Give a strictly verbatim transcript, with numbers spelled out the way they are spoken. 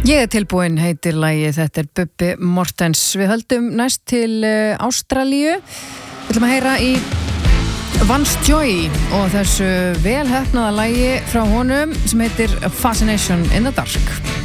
Ég er tilbúin, heitir lagið, þetta er Bubbi Mortens. Við höldum næst til uh, Ástralíu. Við ætlum að heyra í Vance Joy og þessu velheppnaða lagi frá honum sem heitir Fascination in the Dark.